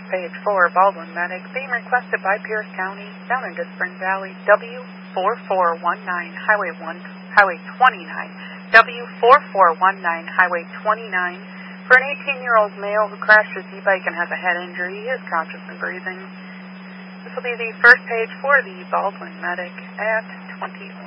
page for Baldwin Medic, being requested by Pierce County, down into Spring Valley, W4419, Highway 29, W4419, Highway 29, for an 18-year-old male who crashed his e-bike and has a head injury. He is conscious and breathing. This will be the first page for the Baldwin Medic at 21.